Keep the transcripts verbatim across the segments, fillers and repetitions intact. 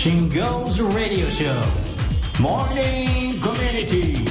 Shingo's Radio Show Morning Community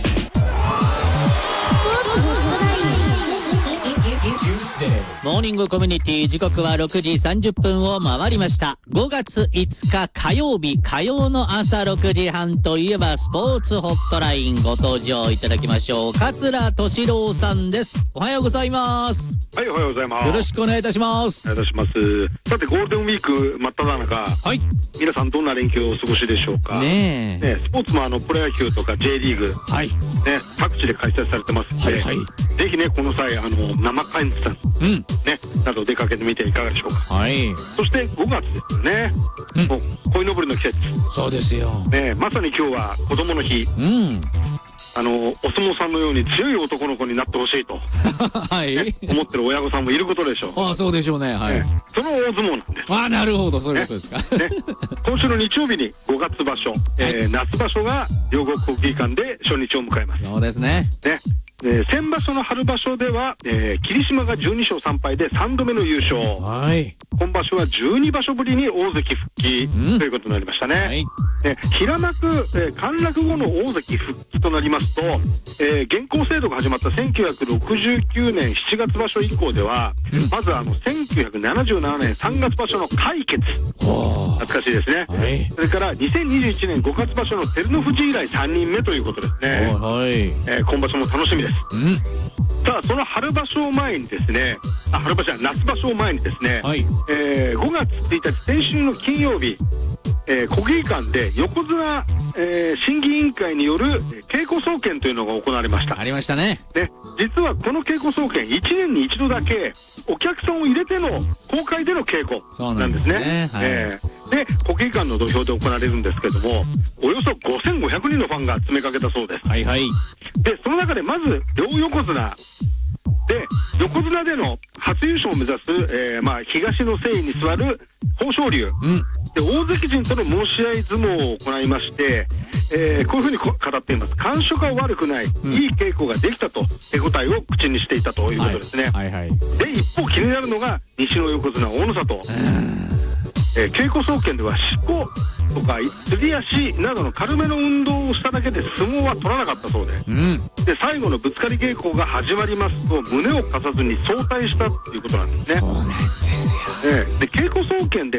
モーニングコミュニティ、時刻はろくじさんじゅっぷんを回りました。ごがついつか火曜日、火曜の朝ろくじはんといえばスポーツホットライン、ご登場いただきましょう。桂敏郎さんです。おはようございます。 はい、おはようございます。 よろしくお願いいたします。 お願いいたします。さて、ゴールデンウィーク真っ只中、はい、皆さんどんな連休をお過ごしでしょうか。 ねえ、 ね、スポーツもあのプロ野球とか J リーグ、はい、ね、各地で開催されてますので、はいはい、ぜひね、この際あの生観戦、うん、ね、など出かけてみていかがでしょうか。はい。そしてごがつですよね。うん、もう鯉のぼりの季節。 そうですよ。 ね、まさに今日は子供の日。うん。あのお相撲さんのように強い男の子になってほしいと、はい、ね、思ってる親御さんもいることでしょう。 ああ、そうでしょうね。はい。ね、 その大相撲なんです。 ああ、なるほど、そういうことですか。 ねね、今週の日曜日にごがつ場所、えー、夏場所が両国国技館で初日を迎えます。 そうですね。ね。 えー、先場所の春場所では、えー、霧島がじゅうにしょうさんぱいでさんどめの優勝。はい。今場所はじゅうにばしょぶりに大関復帰、うん、ということになりましたね。はい。ね、平幕、えー、陥落後の大関復帰となりますと、えー、現行制度が始まったせんきゅうひゃくろくじゅうきゅうねんしちがつ場所以降では、うん、まずあのせんきゅうひゃくななじゅうななねんさんがつ場所の快決、懐かしいですね。はい。それからにせんにじゅういちねんごがつ場所の照ノ富士以来さんにんめということですね。はい。えー、今場所も楽しみです。うん、さあ、その春場所を前にですね、あ、春場所は夏場所を前にですね、はい、えー、ごがつついたち、先週の金曜日、えー、国技館で横綱、えー、審議委員会による稽古総見というのが行われました。 ありましたね。 で、実はこの稽古総見、いちねんに一度だけお客さんを入れての公開での稽古なんですね。そうなんですね。はい。えーで、国技館の土俵で行われるんですけども、およそごせんごひゃくにんのファンが詰めかけたそうです。はいはい。で、その中でまず両横綱で、横綱での初優勝を目指す、えー、まあ東の征夷に座る豊昇龍、うん、で大関陣との申し合い相撲を行いまして、えー、こういうふうに語っています。感触は悪くない、うん、いい稽古ができたと手応えを口にしていたということですね。はいはいはい、で、一方気になるのが西の横綱大の里。えー、稽古総見ではしことかすり足などの軽めの運動をしただけで相撲は取らなかったそうで、うん、で最後のぶつかり稽古が始まりますと胸を貸さずに早退したということなんですね。そうなんですよ。えー、で稽古総見で